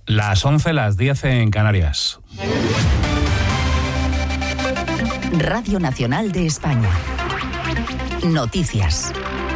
Las 11, las 10 en Canarias. Radio Nacional de España. Noticias.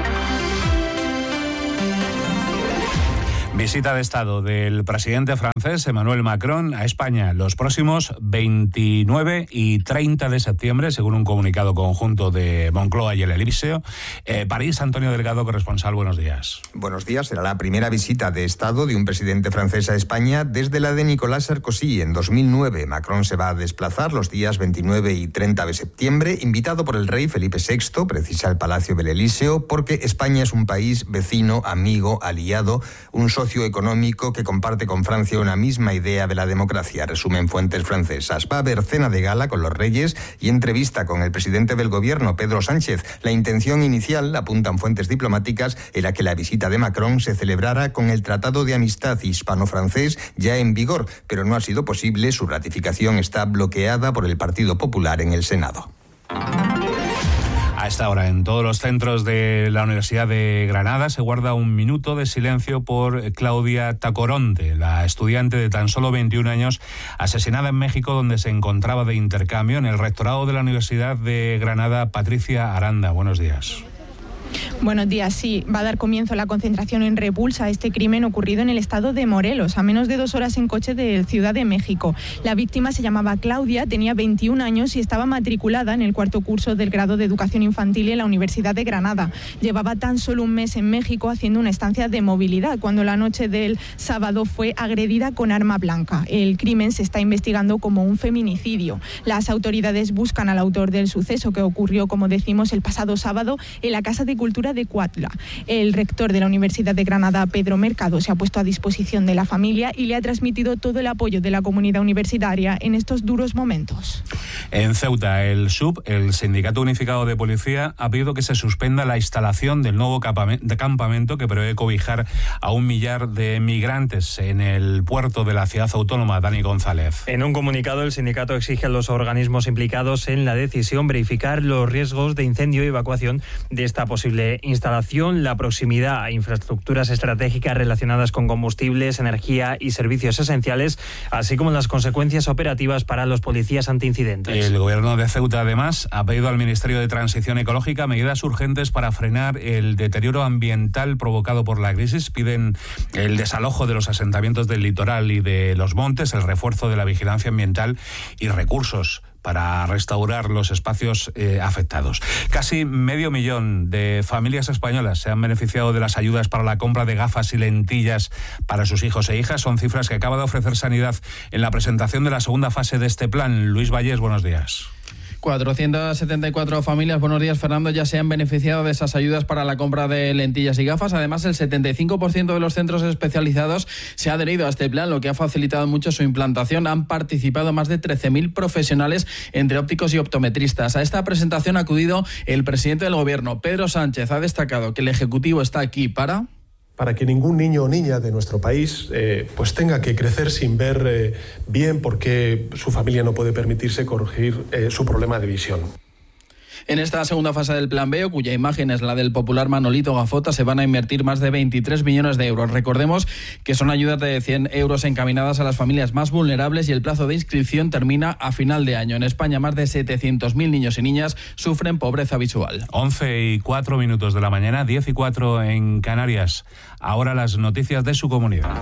Visita de Estado del presidente francés Emmanuel Macron a España los próximos 29 y 30 de septiembre, según un comunicado conjunto de Moncloa y el Elíseo. París, Antonio Delgado, corresponsal, buenos días. Buenos días. Será la primera visita de Estado de un presidente francés a España desde la de Nicolas Sarkozy en 2009. Macron se va a desplazar los días 29 y 30 de septiembre, invitado por el rey Felipe VI, precisa el Palacio del Elíseo, porque España es un país vecino, amigo, aliado, un socio económico que comparte con Francia una misma idea de la democracia, resumen fuentes francesas. Va a haber cena de gala con los reyes y entrevista con el presidente del gobierno, Pedro Sánchez. La intención inicial, apuntan fuentes diplomáticas, era que la visita de Macron se celebrara con el Tratado de Amistad hispano-francés ya en vigor, pero no ha sido posible. Su ratificación está bloqueada por el Partido Popular en el Senado. A esta hora, en todos los centros de la Universidad de Granada se guarda un minuto de silencio por Claudia Tacoronte, la estudiante de tan solo 21 años asesinada en México, donde se encontraba de intercambio. En el rectorado de la Universidad de Granada, Patricia Aranda, buenos días. Buenos días. Sí, va a dar comienzo la concentración en repulsa a este crimen ocurrido en el estado de Morelos, a menos de 2 horas en coche de Ciudad de México. La víctima se llamaba Claudia, tenía 21 años y estaba matriculada en el 4º curso del grado de Educación Infantil en la Universidad de Granada. Llevaba tan solo un mes en México haciendo una estancia de movilidad, cuando la noche del sábado fue agredida con arma blanca. El crimen se está investigando como un feminicidio. Las autoridades buscan al autor del suceso, que ocurrió, como decimos, el pasado sábado en la Casa de Cultura de Cuautla. El rector de la Universidad de Granada, Pedro Mercado, se ha puesto a disposición de la familia y le ha transmitido todo el apoyo de la comunidad universitaria en estos duros momentos. En Ceuta, el SUB, el Sindicato Unificado de Policía, ha pedido que se suspenda la instalación del nuevo campamento que prevé cobijar a 1 millar de migrantes en el puerto de la ciudad autónoma. Dani González. En un comunicado, el sindicato exige a los organismos implicados en la decisión verificar los riesgos de incendio y evacuación de esta posible instalación, la proximidad a infraestructuras estratégicas relacionadas con combustibles, energía y servicios esenciales, así como las consecuencias operativas para los policías antiincidentes. El gobierno de Ceuta, además, ha pedido al Ministerio de Transición Ecológica medidas urgentes para frenar el deterioro ambiental provocado por la crisis. Piden el desalojo de los asentamientos del litoral y de los montes, el refuerzo de la vigilancia ambiental y recursos para restaurar los espacios afectados. Casi 500.000 de familias españolas se han beneficiado de las ayudas para la compra de gafas y lentillas para sus hijos e hijas. Son cifras que acaba de ofrecer Sanidad en la presentación de la segunda fase de este plan. Luis Vallés, buenos días. 474 familias, buenos días Fernando, ya se han beneficiado de esas ayudas para la compra de lentillas y gafas. Además, el 75% de los centros especializados se ha adherido a este plan, lo que ha facilitado mucho su implantación. Han participado más de 13.000 profesionales entre ópticos y optometristas. A esta presentación ha acudido el presidente del Gobierno, Pedro Sánchez. Ha destacado que el Ejecutivo está aquí para que ningún niño o niña de nuestro país pues tenga que crecer sin ver bien porque su familia no puede permitirse corregir su problema de visión. En esta segunda fase del Plan B, cuya imagen es la del popular Manolito Gafota, se van a invertir más de 23 millones de euros. Recordemos que son ayudas de 100 euros encaminadas a las familias más vulnerables y el plazo de inscripción termina a final de año. En España, más de 700.000 niños y niñas sufren pobreza visual. 11:04 de la mañana, 10:04 en Canarias. Ahora las noticias de su comunidad.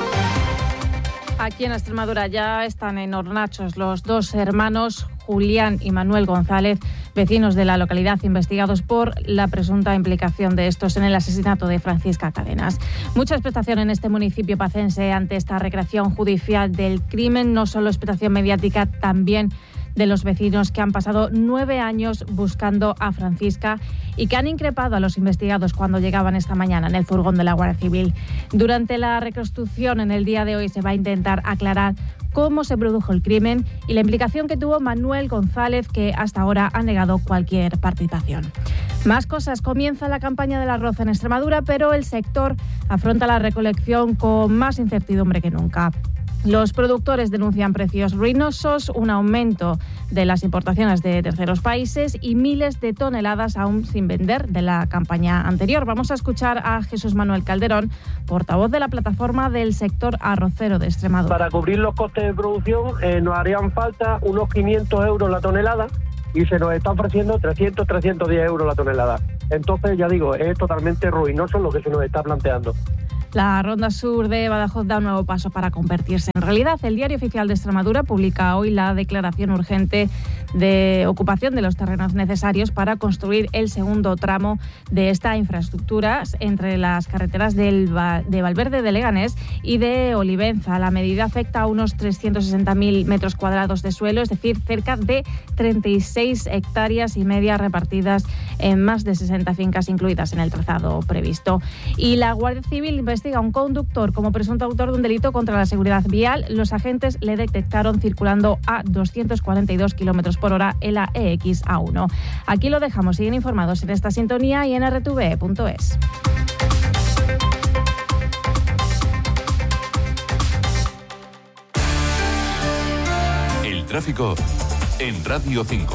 Aquí en Extremadura ya están en Hornachos los 2 hermanos, Julián y Manuel González, vecinos de la localidad, investigados por la presunta implicación de estos en el asesinato de Francisca Cadenas. Mucha expectación en este municipio pacense ante esta recreación judicial del crimen, no solo expectación mediática, también de los vecinos que han pasado 9 años buscando a Francisca y que han increpado a los investigados cuando llegaban esta mañana en el furgón de la Guardia Civil. Durante la reconstrucción en el día de hoy se va a intentar aclarar cómo se produjo el crimen y la implicación que tuvo Manuel González, que hasta ahora ha negado cualquier participación. Más cosas. Comienza la campaña del arroz en Extremadura, pero el sector afronta la recolección con más incertidumbre que nunca. Los productores denuncian precios ruinosos, un aumento de las importaciones de terceros países y miles de toneladas aún sin vender de la campaña anterior. Vamos a escuchar a Jesús Manuel Calderón, portavoz de la plataforma del sector arrocero de Extremadura. Para cubrir los costes de producción nos harían falta unos 500 euros la tonelada y se nos está ofreciendo 300, 310 euros la tonelada. Entonces, ya digo, es totalmente ruinoso lo que se nos está planteando. La Ronda Sur de Badajoz da un nuevo paso para convertirse en realidad. El Diario Oficial de Extremadura publica hoy la declaración urgente de ocupación de los terrenos necesarios para construir el segundo tramo de esta infraestructura entre las carreteras de Valverde de Leganés y de Olivenza. La medida afecta a unos 360.000 metros cuadrados de suelo, es decir, cerca de 36 hectáreas y media repartidas en más de 60 fincas incluidas en el trazado previsto. Y la Guardia Civil investiga a un conductor como presunto autor de un delito contra la seguridad vial. Los agentes le detectaron circulando a 242 kilómetros por hora en la EX-A1. Aquí lo dejamos. Siguen informados en esta sintonía y en rtve.es. El tráfico en Radio 5.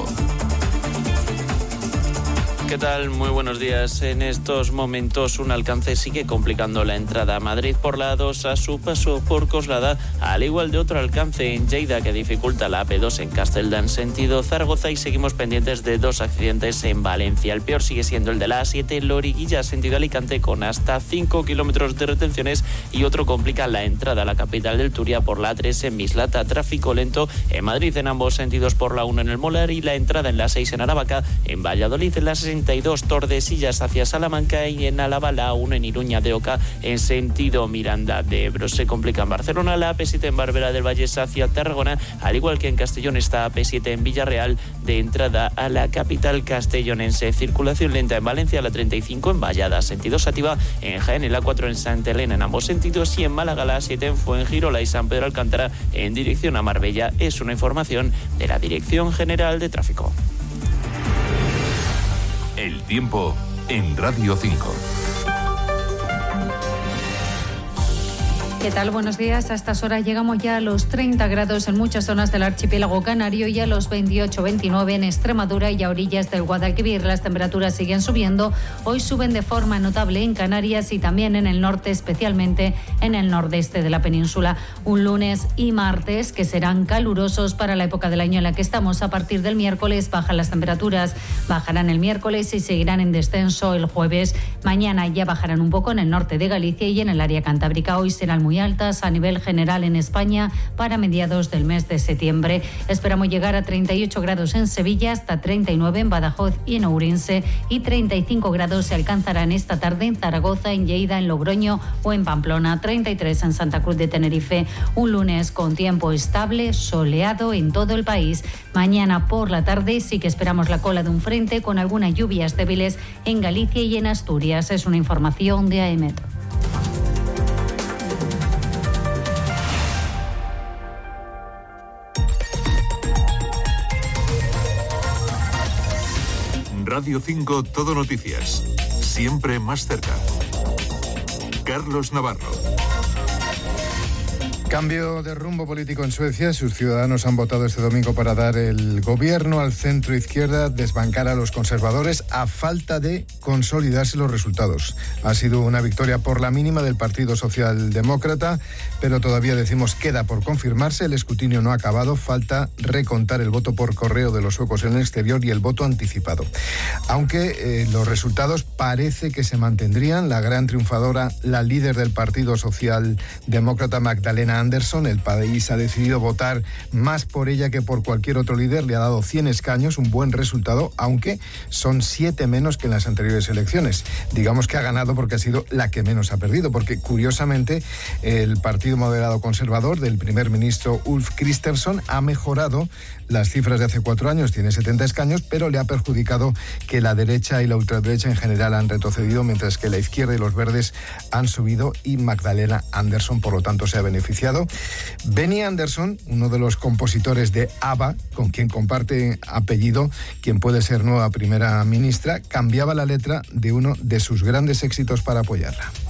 ¿Qué tal? Muy buenos días. En estos momentos un alcance sigue complicando la entrada a Madrid por la A2 a su paso por Coslada, al igual de otro alcance en Lleida que dificulta la AP2 en Castelldán sentido Zaragoza, y seguimos pendientes de 2 accidentes en Valencia. El peor sigue siendo el de la A7 Loriguilla sentido Alicante con hasta 5 kilómetros de retenciones, y otro complica la entrada a la capital del Turia por la A3 en Mislata. Tráfico lento en Madrid en ambos sentidos por la 1 en el Molar y la entrada en la 6 en Aravaca, en Valladolid en la 62 Tordesillas hacia Salamanca y en Álava la 1 en Iruña de Oca en sentido Miranda de Ebro. Se complica en Barcelona la AP7 en Barberá del Vallés hacia Tarragona, al igual que en Castellón está AP7 en Villarreal de entrada a la capital castellonense. Circulación lenta en Valencia la 35 en Vallada sentido Sativa, en Jaén la 4 en Santa Elena en ambos sentidos y en Málaga la 7 en Fuengirola y San Pedro Alcántara en dirección a Marbella. Es una información de la Dirección General de Tráfico. El tiempo en Radio 5. ¿Qué tal? Buenos días. A estas horas llegamos ya a los 30 grados en muchas zonas del archipiélago canario y a los 28-29 en Extremadura y a orillas del Guadalquivir. Las temperaturas siguen subiendo. Hoy suben de forma notable en Canarias y también en el norte, especialmente en el nordeste de la península. Un lunes y martes que serán calurosos para la época del año en la que estamos. A partir del miércoles bajan las temperaturas. Bajarán el miércoles y seguirán en descenso el jueves. Mañana ya bajarán un poco en el norte de Galicia y en el área cantábrica. Hoy serán muy altas a nivel general en España para mediados del mes de septiembre. Esperamos llegar a 38 grados en Sevilla, hasta 39 en Badajoz y en Ourense, y 35 grados se alcanzarán esta tarde en Zaragoza, en Lleida, en Logroño o en Pamplona, 33 en Santa Cruz de Tenerife. Un lunes con tiempo estable, soleado en todo el país. Mañana por la tarde sí que esperamos la cola de un frente con algunas lluvias débiles en Galicia y en Asturias. Es una información de AEMET. Radio 5 Todo Noticias. Siempre más cerca. Carlos Navarro. Cambio de rumbo político en Suecia. Sus ciudadanos han votado este domingo para dar el gobierno al centro izquierda, desbancar a los conservadores a falta de consolidarse los resultados. Ha sido una victoria por la mínima del Partido Socialdemócrata, pero todavía decimos queda por confirmarse. El escrutinio no ha acabado. Falta recontar el voto por correo de los suecos en el exterior y el voto anticipado. Aunque los resultados parece que se mantendrían. La gran triunfadora, la líder del Partido Socialdemócrata, Magdalena Andersson, el país ha decidido votar más por ella que por cualquier otro líder. Le ha dado 100 escaños, un buen resultado, aunque son 7 menos que en las anteriores elecciones. Digamos que ha ganado porque ha sido la que menos ha perdido, porque curiosamente el Partido Moderado Conservador del primer ministro Ulf Kristersson ha mejorado las cifras de hace 4 años, tiene 70 escaños, pero le ha perjudicado que la derecha y la ultraderecha en general han retrocedido, mientras que la izquierda y los verdes han subido y Magdalena Andersson, por lo tanto, se ha beneficiado. Benny Andersson, uno de los compositores de ABBA, con quien comparte apellido, quien puede ser nueva primera ministra, cambiaba la letra de uno de sus grandes éxitos para apoyarla.